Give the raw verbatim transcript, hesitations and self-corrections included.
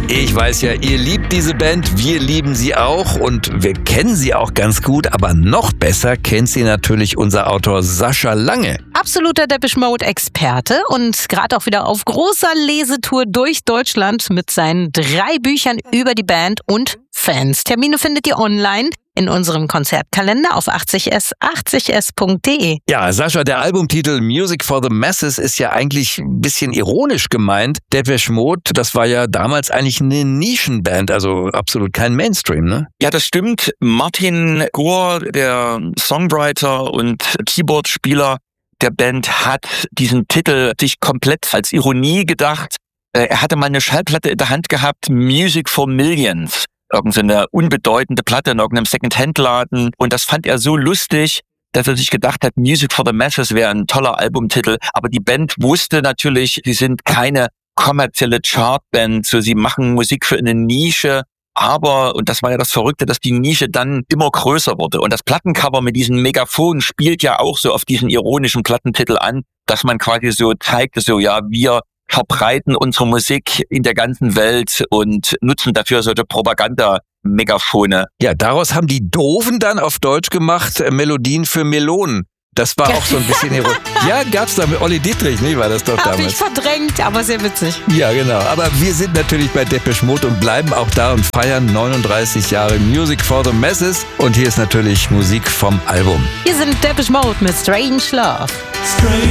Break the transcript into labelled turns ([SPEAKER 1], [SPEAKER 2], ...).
[SPEAKER 1] Ich weiß ja, ihr liebt diese Band, wir lieben sie auch und wir kennen sie auch ganz gut, aber noch besser kennt sie natürlich unser Autor Sascha Lange.
[SPEAKER 2] Absoluter Depeche Mode-Experte und gerade auch wieder auf großer Lesetour durch Deutschland mit seinen drei Büchern über die Band und Fans. Termine findet ihr online in unserem Konzertkalender auf achtzig s achtzig s punkt de.
[SPEAKER 1] Ja, Sascha, der Albumtitel Music for the Masses ist ja eigentlich ein bisschen ironisch gemeint. Depeche Mode, das war ja damals eigentlich eine Nischenband, also absolut kein Mainstream, ne?
[SPEAKER 3] Ja, das stimmt. Martin Gore, der Songwriter und Keyboardspieler der Band, hat diesen Titel sich komplett als Ironie gedacht. Er hatte mal eine Schallplatte in der Hand gehabt, Music for Millions. Irgend so eine unbedeutende Platte in irgendeinem Second-Hand-Laden. Und das fand er so lustig, dass er sich gedacht hat, Music for the Masses wäre ein toller Albumtitel. Aber die Band wusste natürlich, sie sind keine kommerzielle Chartband. So, sie machen Musik für eine Nische. Aber, und das war ja das Verrückte, dass die Nische dann immer größer wurde. Und das Plattencover mit diesen Megaphonen spielt ja auch so auf diesen ironischen Plattentitel an, dass man quasi so zeigt, so, ja, wir verbreiten unsere Musik in der ganzen Welt und nutzen dafür solche Propaganda-Megafone.
[SPEAKER 1] Ja, daraus haben die Doofen dann auf Deutsch gemacht äh, Melodien für Melonen. Das war auch so ein bisschen ironisch. Ja, gab's da mit Olli Dietrich, ne? War das doch
[SPEAKER 2] Hab
[SPEAKER 1] damals.
[SPEAKER 2] ich verdrängt, aber sehr witzig.
[SPEAKER 1] Ja, genau. Aber wir sind natürlich bei Depeche Mode und bleiben auch da und feiern neununddreißig Jahre Music for the Masses. Und hier ist natürlich Musik vom Album.
[SPEAKER 2] Hier sind Depeche Mode mit Strange Love.